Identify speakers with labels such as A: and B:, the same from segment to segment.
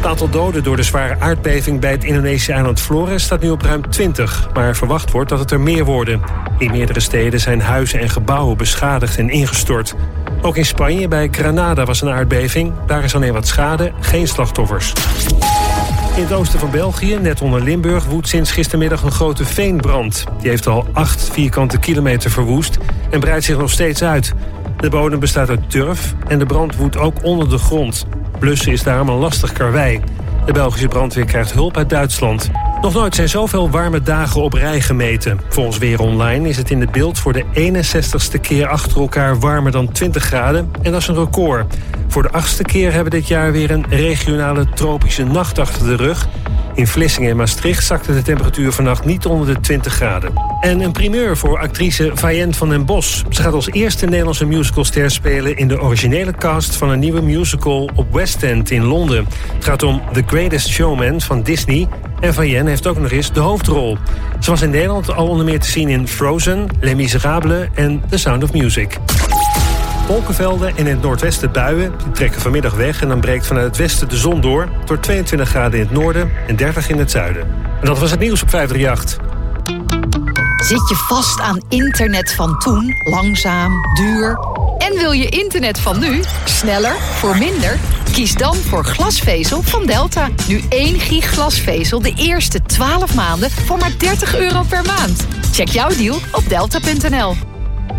A: Het aantal doden door de zware aardbeving bij het Indonesische eiland Flores staat nu op ruim 20. Maar verwacht wordt dat het er meer worden. In meerdere steden zijn huizen en gebouwen beschadigd en ingestort. Ook in Spanje bij Granada was een aardbeving. Daar is alleen wat schade, geen slachtoffers. In het oosten van België, net onder Limburg, woedt sinds gistermiddag een grote veenbrand. Die heeft al 8 vierkante kilometer verwoest en breidt zich nog steeds uit. De bodem bestaat uit turf en de brand woedt ook onder de grond. Blussen is daarom een lastig karwei. De Belgische brandweer krijgt hulp uit Duitsland. Nog nooit zijn zoveel warme dagen op rij gemeten. Volgens Weer Online is het in het beeld voor de 61ste keer achter elkaar warmer dan 20 graden. En dat is een record. Voor de 8e keer hebben we dit jaar weer een regionale tropische nacht achter de rug. In Vlissingen en Maastricht zakte de temperatuur vannacht niet onder de 20 graden. En een primeur voor actrice Fayen van den Bos. Ze gaat als eerste Nederlandse musicalster spelen in de originele cast van een nieuwe musical op West End in Londen. Het gaat om The Greatest Showman van Disney. En Fayen heeft ook nog eens de hoofdrol. Ze was in Nederland al onder meer te zien in Frozen, Les Miserables en The Sound of Music. Wolkenvelden en in het noordwesten buien. Die trekken vanmiddag weg en dan breekt vanuit het westen de zon door. Door 22 graden in het noorden en 30 in het zuiden. En dat was het nieuws op 538.
B: Zit je vast aan internet van toen? Langzaam, duur? En wil je internet van nu? Sneller, voor minder? Kies dan voor glasvezel van Delta. Nu 1 gig glasvezel de eerste 12 maanden voor maar €30 per maand. Check jouw deal op delta.nl.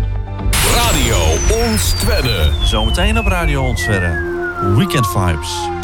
C: Radio Ons Twedde.
D: Zometeen op Radio Ons Twedde. Weekend Vibes.